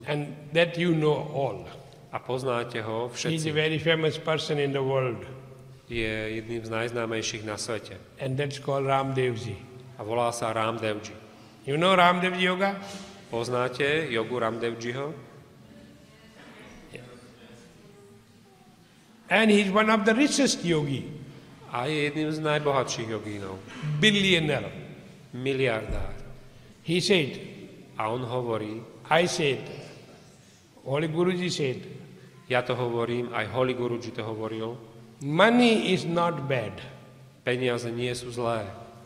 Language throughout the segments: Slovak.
And that you know all. A poznáte ho He's a všetci. very famous person in the world. Je jedným z najznámejších na svete. And that's called Ramdevji. A volá sa Ramdevji. You know Ramdev Yoga? Poznáte jogu Ramdevjiho? And he's one of the richest yogi. A je jedným z najbohatších jogínov. Billionaire. Miliardár. He said, A on hovorí, I said, Holy Guruji said, ja to hovorím, aj Holy Guruji to hovoril, money is not bad. peniaze nie sú zlé.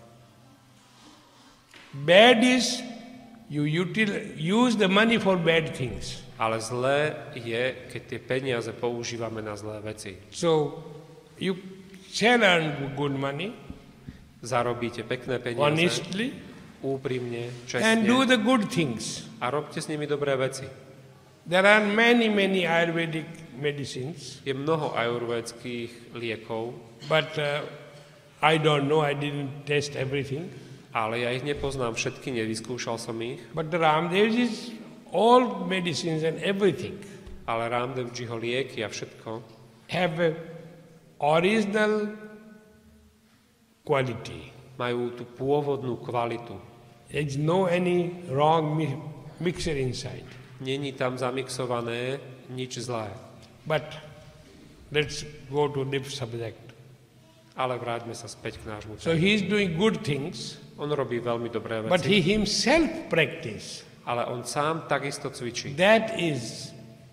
Bad is you use the money for bad things. Ale zlé je, keď tie peniaze používame na zlé veci. So you shall earn good money Zarobíte pekné peniaze, honestly úprimne, and do čestne the good things. a robte s nimi dobré veci. There are many Ayurvedic medicines, Je mnoho ajurvédskych liekov, but I don't know, I didn't test everything. ale ja ich nepoznám všetky, nevyskúšal som ich, But the Ramdev is all medicines and everything ale Ramdevjiho lieky a všetko have a original quality. majú tú pôvodnú kvalitu. There is no any wrong mixture inside. Není tam zamixované nič zlé. But let's go to the subject. Ale vráťme sa späť k nášmu So tému. he is doing good things, On robí veľmi dobré but he veci, himself practice. ale on sám takisto cvičí. That is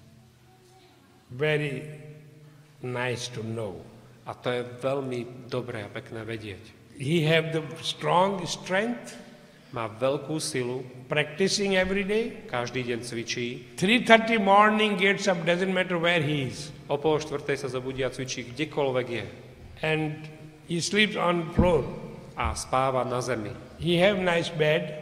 very nice to know. A to je veľmi dobré a pekné vedieť. He have the strong strength, Má veľkú silu, practicing every day. každý deň cvičí. 3:30 morning gets up, doesn't matter where he is. O 3:30 sa zobudí a cvičí kdekoľvek je. And he sleeps on floor. A spáva na zemi. He have nice bed.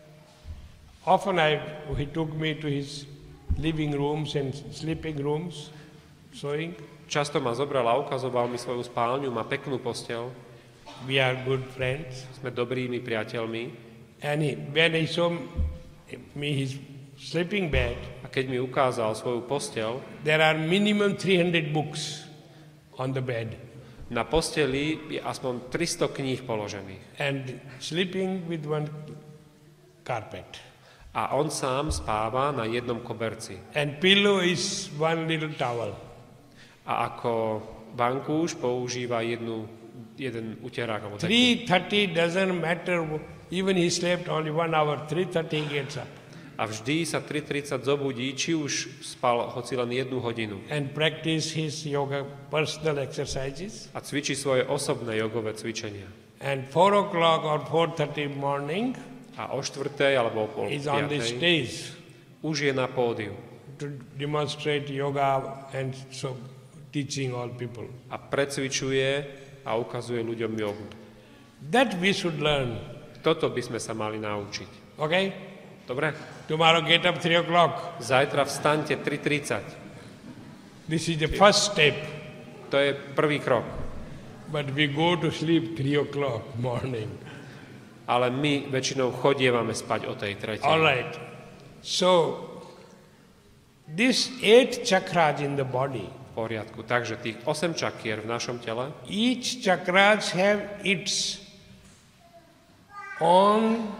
Often he took me to his living rooms and sleeping rooms, showing. Často ma zobral a ukazoval mi svoju spálňu, má peknú posteľ. We are good friends. Sme dobrými priateľmi. And when he showed me his sleeping bed, A keď mi ukázal svoju posteľ, there are minimum 300 books on the bed. na posteli je aspoň 300 kníh položených. And sleeping with one carpet. A on sám spáva na jednom koberci. And pillow is one little towel. A ako vankúš používa jeden uterák. Alebo takú. 3:30 doesn't matter. Even he slept only 1 hour. 3:30 he gets up A vždy sa 3:30 zobudí, či už spal hoci len 1 hodinu. and practice his yoga personal exercises. A cvičí svoje osobné jogové cvičenia. And 4 o'clock or 4:30 morning A o 4:00 alebo o is on the 5:00 stage už je na pódiu. to demonstrate yoga and so teaching all people. A precvičuje a ukazuje ľuďom jogu. That we should learn. Toto by sme sa mali naučiť. Okay? Dobre? Tomorrow get up 3 o'clock. Zajtra vstaňte 3:30. This is the first step. To je prvý krok. But we go to sleep 3 o'clock morning. Ale my väčšinou chodievame spať o tej 3:00. All right. So, this 8 chakras in the body, V poriadku. Takže tých 8 čakier v našom tele, each chakras have its own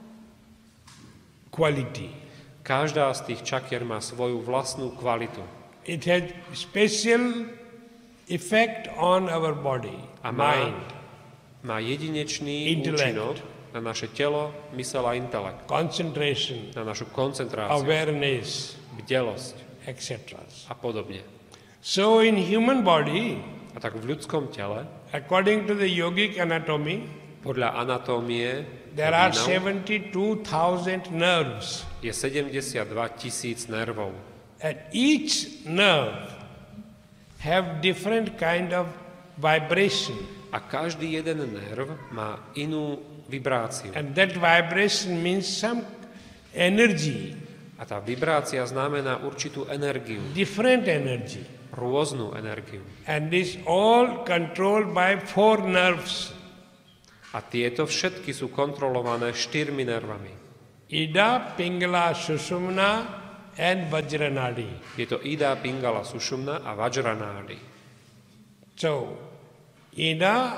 quality. každá z tých čakier má svoju vlastnú kvalitu. It has special effect on our body, A má mind, jedinečný Intellect. účinok na naše telo, mysel a intelekt, concentration, na našu koncentráciu, awareness, bdelosť etc. a podobne. So in human body, A tak v ľudskom tele, according to the yogic anatomy, podľa anatómie, there are rabínov, 72,000 nerves. je 72 000 nervov. And each nerve have different kind of vibration. A každý jeden nerv má inú vibráciu. And that vibration means some energy, A tá vibrácia znamená určitú energiu, different energy. rôznu energiu. And this all controlled by 4 nerves. A tieto všetky sú kontrolované 4 nervami. Ida, Pingala, Sushumna, and Vajranadi. Je to Ida, Pingala, Sušumna a Vajranadi. So, Ida,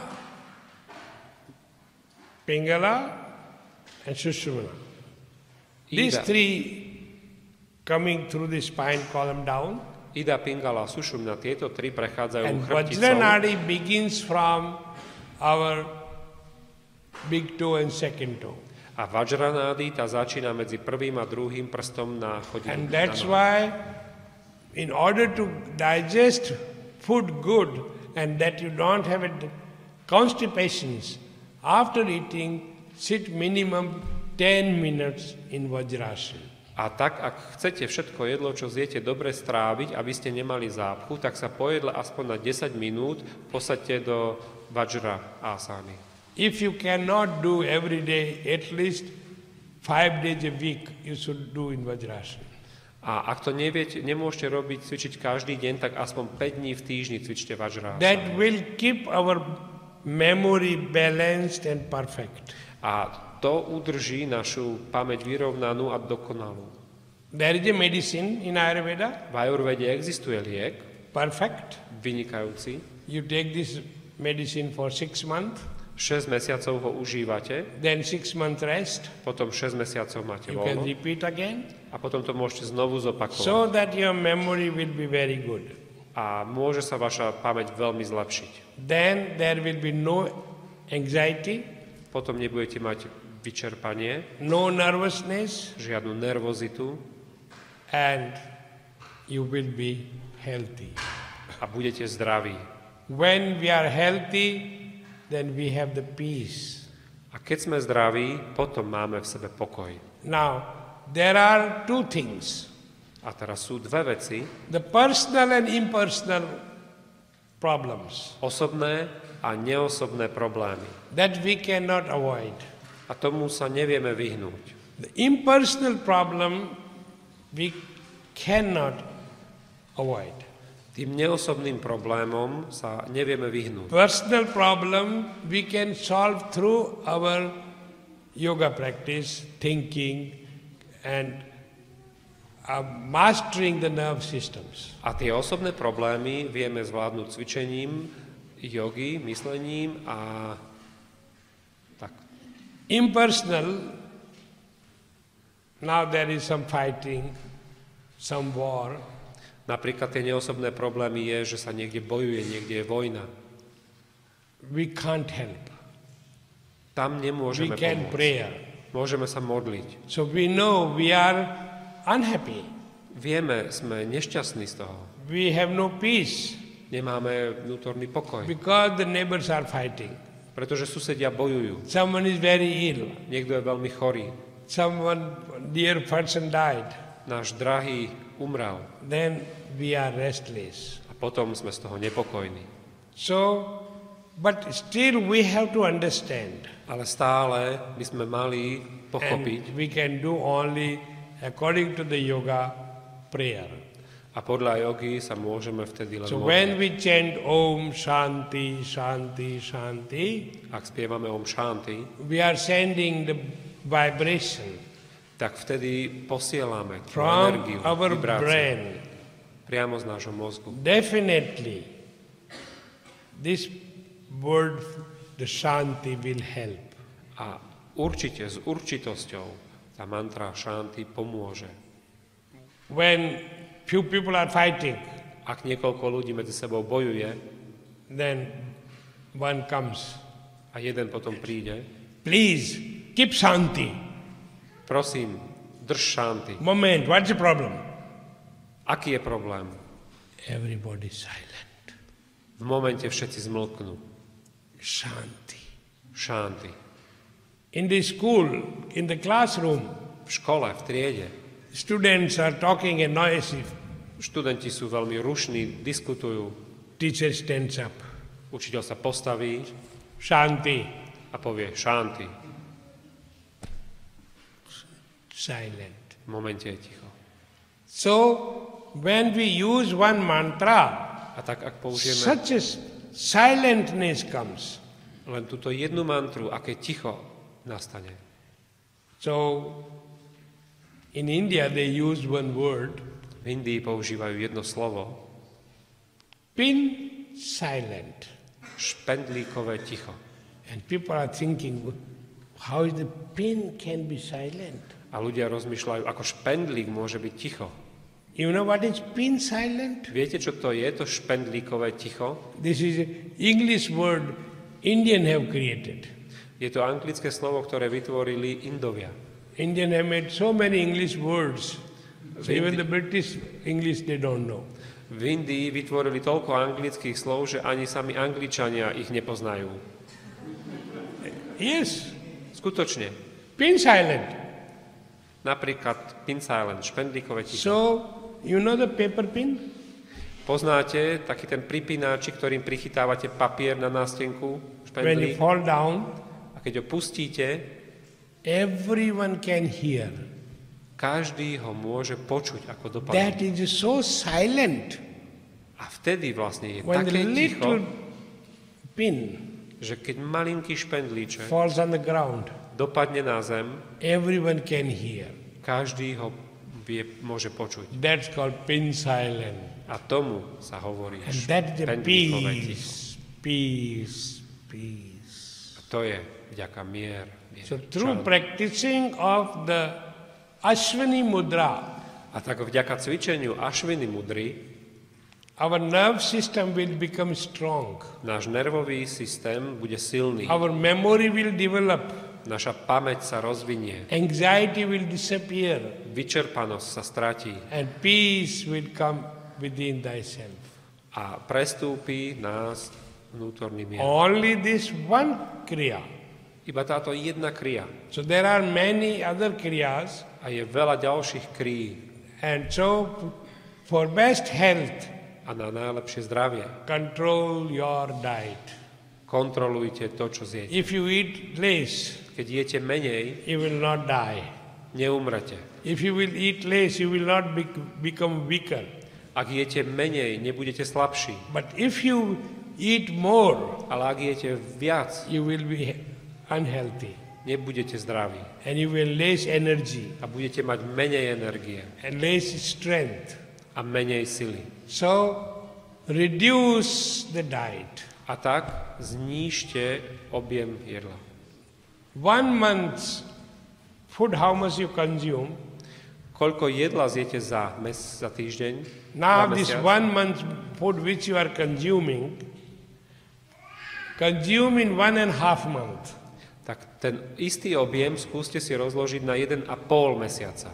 Pingala, and Sushumna. These Ida, three coming through the spine column down, Ida, Pingala a Sušumna, tieto tri prechádzajú and chrbticou. Vajranadi begins from our big toe and second toe. A Vajranády tá začína medzi prvým a druhým prstom na chodidle. And that's why, in order to digest food good and that you don't have constipations, after eating, sit minimum 10 minutes in Vajrasana. A tak, ak chcete všetko jedlo, čo zjete, dobre stráviť, aby ste nemali zápchu, tak sa po jedle aspoň na 10 minút posaďte do Vajra asány. If you cannot do every day, at least 5 days a week, you should do in Vajrasana. A ak to neviete, nemôžete robiť, cvičiť každý deň, tak aspoň 5 dní v týždni cvičte Vajra asány. That will keep our memory balanced and perfect. A to udrží našu pamäť vyrovnanú a dokonalú. There is a medicine in Ayurveda, V Ajurvede existuje liek, perfect. vynikajúci. You take this medicine for 6 months, 6 mesiacov ho užívate, then 6 months rest. potom 6 mesiacov máte You can voľno repeat again, a potom to môžete znovu zopakovať. so that your memory will be very good. A môže sa vaša pamäť veľmi zlepšiť. Then there will be no anxiety, Potom nebudete mať vyčerpanie, no nervousness, žiadnu nervozitu and you will be healthy. a budete zdraví. When we are healthy, then we have the peace. A keď sme zdraví, potom máme v sebe pokoj. Now, there are two things. A teraz sú dve veci, The personal and impersonal problems osobné a neosobné problémy. that we cannot avoid. A tomu sa nevieme vyhnúť. The impersonal problem we cannot avoid. Tým neosobným problémom sa nevieme vyhnúť. Personal problem we can solve through our yoga practice, thinking, and mastering the nerve systems. A tie osobné problémy vieme zvládnuť cvičením, jogy, myslením a tak. Impersonal, now there is some fighting, some war. Napríklad tie neosobné problémy je, že sa niekde bojuje, niekde je vojna. We can't help. Tam We nemôžeme can pomôcť. pray. Môžeme sa modliť. So we know we are unhappy. Vieme, sme nešťastní z toho. We have no peace Nemáme vnútorný pokoj. because the neighbors are fighting. Pretože susedia bojujú. Someone is very ill. Niekto je veľmi chorý. Someone, dear person died. Náš drahý umrel. Then we are restless. A potom sme z toho nepokojní. So, but still we have to understand. Ale stále by sme mali pochopiť, And we can do only according to the yoga prayer. a podľa jogy sa môžeme vtedy len So modliť. when we chant Om Shanti, Shanti, Shanti, Ak spievame Om Shanti, we are sending the vibration tak vtedy posielame tú from energiu, our vibráciu brain. priamo z nášho mozgu. Definitely, this word, the Shanti, will help. A určite, s určitosťou tá mantra Shanti pomôže. When few people are fighting, Ak niekoľko ľudí medzi sebou bojuje then one comes. a jeden potom príde, Please, keep Shanti. prosím, drž Shanti. Moment, what's the problem? Aký je problém? Everybody silent. V momente všetci zmlknú. Shanti. Shanti. In the school, in the classroom, V škole, v triede, students are talking and noisy. študenti sú veľmi rušní, diskutujú, Teacher stands up. učiteľ sa postaví Shanti. a povie Shanti. Silent. V momente je ticho. So, when we use one mantra, A tak, ak použijeme such a silentness comes. len túto jednu mantru, aké ticho nastane. So, In India they use one word, V Indii používajú jedno slovo, pin silent. špendlíkové ticho. And people are thinking, how is the pin can be silent? A ľudia rozmýšľajú, ako špendlík môže byť ticho. You know what is pin silent? Viete, čo to je, to špendlíkové ticho? This is an English word Indian have created. Je to anglické slovo, ktoré vytvorili Indovia. Indian have made so many English words. So even the British English they don't know. V Indii vytvorili toľko anglických slov, že ani sami Angličania ich nepoznajú. Yes, Skutočne. pin silent. Napríklad pin silent, špendlíkové ticho. So, you know the paper pin? Poznáte taký ten pripínačik, ktorým prichytávate papier na nástenku, When you špendlík, fall down, a keď ho pustíte, everyone can hear. každý ho môže počuť, ako dopadne. That is so silent. A vtedy vlastne je When the také ticho, little pin že keď malinký špendlíček falls on the ground, dopadne na zem, everyone can hear. každý ho môže počuť. That's called pin silent. A tomu sa hovorí And that's the špendlíkové ticho. peace. A to je vďaka mier. So through practicing of the Ashwini Mudra, A tak vďaka cvičeniu Ashwini mudry our nerve system will become strong. náš nervový systém bude silný. Our memory will develop. Naša pamäť sa rozvinie. Anxiety will disappear. Vyčerpanosť sa stratí. And peace will come within thyself. A prestúpi nás vnútorný mier. Only this one kriya. Iba táto jedna kria. So there are many other kriyas. A je veľa ďalších krí. And so for best health, A na najlepšie zdravie control your diet. kontrolujte to, čo zjete. If you eat less, Keď jete menej, you will not die. neumrete. If you will eat less, you will not become weaker. Ak jete menej, nebudete slabší. But if you eat more, Ale ak jete viac, you will be unhealthy. nebudete zdraví. And you will less energy A budete mať menej energie and less strength. a menej sily. So reduce the diet. A tak znížte objem jedla. 1 month's food, how much you consume. Koľko jedla zjete za týždeň? Now za this mesiac? 1 month's food which you are consuming, consume in 1.5 month. Tak ten istý objem skúste si rozložiť na 1,5 mesiaca.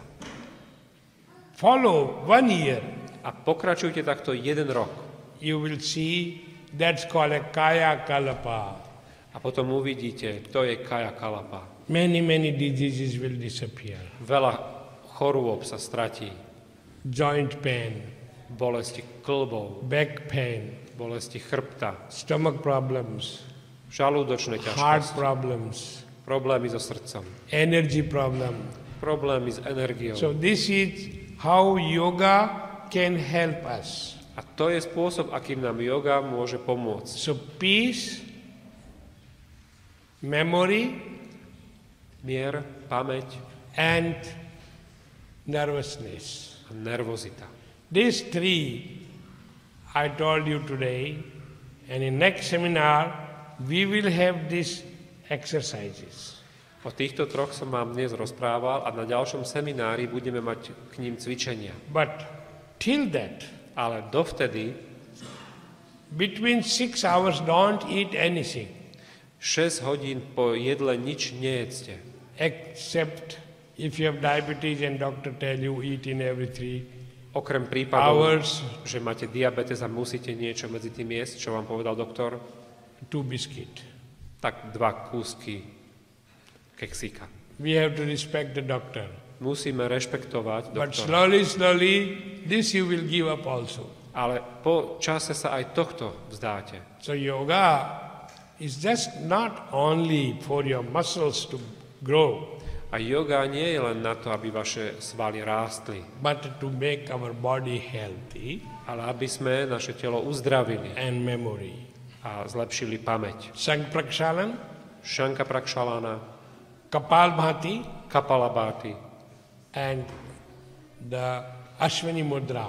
Follow 1 year. A pokračujte takto 1 rok. You will see that's called a kaya kalapa. A potom uvidíte, to je kaya kalapa. Many diseases will disappear. Veľa chorôb sa stratí. Joint pain, Bolesti klbov, back pain, bolesti chrbta, stomach problems, žalúdočné heart ťažkosti, problems, problémy so srdcom, energy problem. problémy s energiou. So this is how yoga can help us. A to je spôsob, akým nám yoga môže pomôcť. So peace, memory, Mier, pamäť and nervousness. a nervozita. These 3 I told you today, and in next seminar we will have these exercises. O týchto 3 som vám dnes rozprával a na ďalšom seminári budeme mať k ním cvičenia. But till that, Ale dovtedy between 6 hours don't eat anything 6 hodín po jedle nič nejedzte. except if you have diabetes and doctor tell you eat in every 3 Okrem prípadov, hours že máte diabetes a musíte niečo medzi tým jesť, čo vám povedal doktor, 2 biscuit. tak 2 kúsky keksíka. We have to respect the doctor. Musíme rešpektovať But doktora. slowly, this you will give up also. Ale po čase sa aj tohto vzdáte. So yoga is just not only for your muscles to grow, A yoga nie je len na to, aby vaše svaly rástli, but to make our body healthy ale aby sme naše telo uzdravili and memory. a zlepšili pamäť. Sang Prakshalan, Šanka Prakšalana, Kapalbhati, Kapalabhati and the Ashwini Mudra.